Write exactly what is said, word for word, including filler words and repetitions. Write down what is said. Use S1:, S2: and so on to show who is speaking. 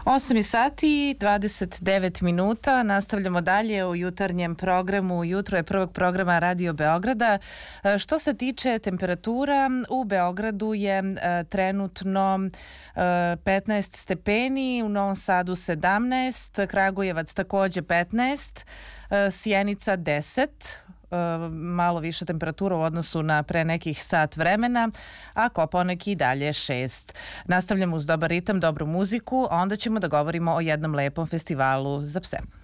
S1: osam je sati i dvadeset devet minuta. Nastavljamo dalje u jutarnjem programu. Jutro je prvog programa Radio Beograda. Što se tiče temperatura, u Beogradu je trenutno petnaest stepeni, u Novom Sadu sedamnaest, Kragujevac takođe petnaest, Sjenica deset, malo više temperatura u odnosu na pre nekih sat vremena, a Kopaonik i dalje šest. Nastavljamo uz dobar ritam, dobru muziku, a onda ćemo da govorimo o jednom lepom festivalu za pse.